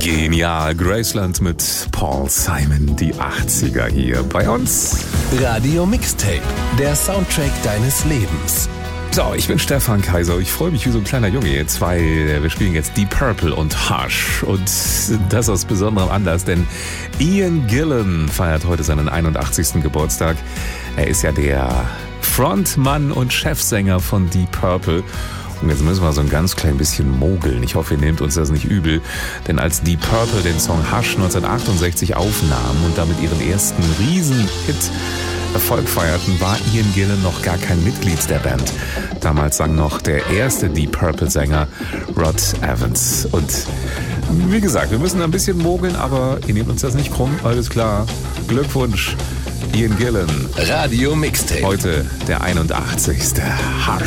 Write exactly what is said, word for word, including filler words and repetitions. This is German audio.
Genial, Graceland mit Paul Simon, die achtziger hier bei uns. Radio Mixtape, der Soundtrack deines Lebens. So, ich bin Stefan Kaiser. Ich freue mich wie so ein kleiner Junge jetzt, weil wir spielen jetzt Deep Purple und Hush. Und das aus besonderem Anlass, denn Ian Gillan feiert heute seinen einundachtzigsten Geburtstag. Er ist ja der Frontmann und Chefsänger von Deep Purple. Und jetzt müssen wir so ein ganz klein bisschen mogeln. Ich hoffe, ihr nehmt uns das nicht übel. Denn als Deep Purple den Song Hush neunzehnhundertachtundsechzig aufnahmen und damit ihren ersten Riesenhit Erfolg feierten, war Ian Gillan noch gar kein Mitglied der Band. Damals sang noch der erste Deep Purple-Sänger Rod Evans. Und wie gesagt, wir müssen ein bisschen mogeln, aber ihr nehmt uns das nicht krumm. Alles klar. Glückwunsch, Ian Gillan. Radio Mixtape. Heute der einundachtzigste Hush.